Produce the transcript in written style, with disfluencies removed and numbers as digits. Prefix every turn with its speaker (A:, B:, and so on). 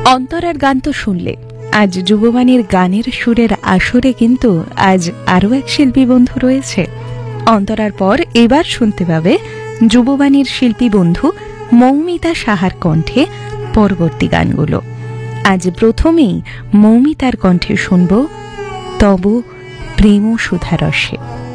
A: অন্তরার গান তো শুনলে। আজ যুববাণীর গানের সুরের আসরে কিন্তু আজ আরও এক শিল্পী বন্ধু রয়েছে। অন্তরার পর এবার শুনতে পাবে যুববাণীর শিল্পী বন্ধু মৌমিতা সাহার কণ্ঠে পরবর্তী গানগুলো। আজ প্রথমেই মৌমিতার কণ্ঠে শুনব তব প্রেম সুধারসে।